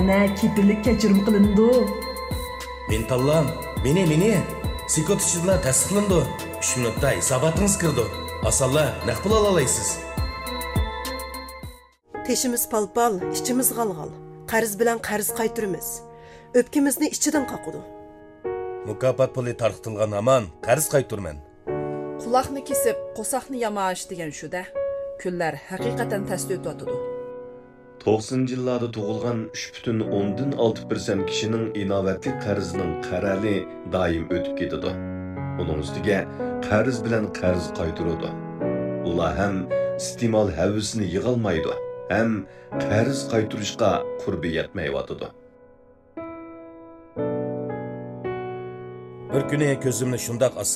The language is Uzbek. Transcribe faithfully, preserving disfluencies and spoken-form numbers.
Ne kepillik kechirim qilindi. Men tanlam, meni meni psixotishchilar tasdiqlandi. uch minutda hisobotingiz kirdi. Asalla naq pul ola olasiz. Teşimiz palpal, içimiz galgal. Qarz bilan qarz qaytırımız. Öpkimizni ichidan qoqidi. Mukofot puli tarqitilgan aman qarz qayturman. Quloqni kesib, qo'saqni yamash degan shu-da. Kunlar haqiqatan tasdi o'tadi. to'qsoninchi yillarda tug'ilgan uch butun o'ndan olti persent kishining inovatli qarzining qarali doim o'tib ketadi. Uning ustiga qarz bilan qarz qaytaradi. Ular ham iste'mol havasini yig'olmaydi, ham qarz qaytarishga qurbi yetmayotadi. Bir kuni ko'zimni shundoq